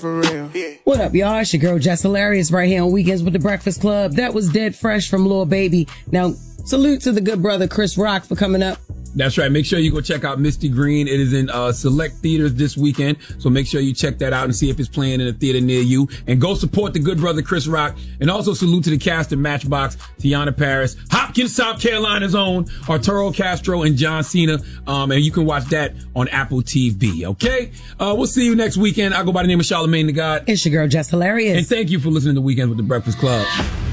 For real. Yeah. What up, y'all? It's your girl Jess Hilarious right here on Weekends with the Breakfast Club. That was Dead Fresh from Lil Baby. Now, salute to the good brother Chris Rock for coming up. That's right. Make sure you go check out Misty Green. It is in select theaters this weekend. So make sure you check that out and see if it's playing in a theater near you. And go support the good brother Chris Rock. And also salute to the cast of Matchbox, Tiana Paris, Hopkins, South Carolina's own, Arturo Castro, and John Cena. And you can watch that on Apple TV. Okay? We'll see you next weekend. I go by the name of Charlamagne the God. It's your girl Jess Hilarious. And thank you for listening to Weekends with the Breakfast Club.